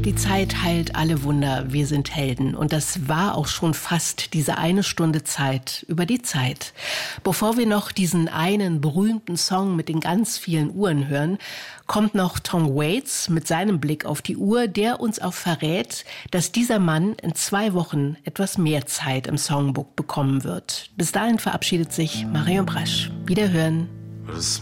Die Zeit heilt alle Wunder, wir sind Helden. Und das war auch schon fast diese eine Stunde Zeit über die Zeit. Bevor wir noch diesen einen berühmten Song mit den ganz vielen Uhren hören, kommt noch Tom Waits mit seinem Blick auf die Uhr, der uns auch verrät, dass dieser Mann in 2 Wochen etwas mehr Zeit im Songbook bekommen wird. Bis dahin verabschiedet sich Marion Brasch. Wiederhören.